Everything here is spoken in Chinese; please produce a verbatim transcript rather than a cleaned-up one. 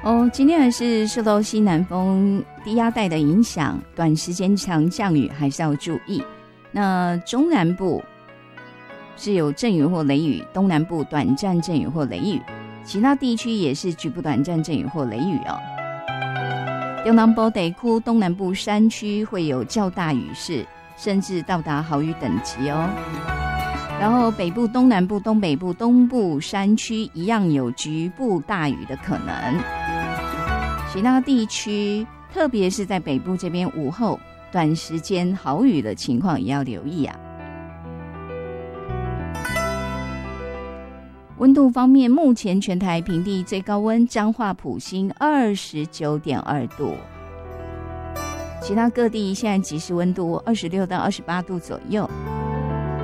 哦，今天还是受到西南风低压带的影响，短时间强降雨还是要注意。那中南部是有阵雨或雷雨，东南部短暂阵雨或雷雨，其他地区也是局部短暂阵雨或雷雨哦。中南部地区、东南部山区会有较大雨势，甚至到达豪雨等级哦。然后北部、东南部、东北部、东部山区一样有局部大雨的可能。其他地区，特别是在北部这边午后短时间豪雨的情况也要留意啊。温度方面，目前全台平地最高温彰化埔心二十九点二度，其他各地现在即时温度二十六到二十八度左右。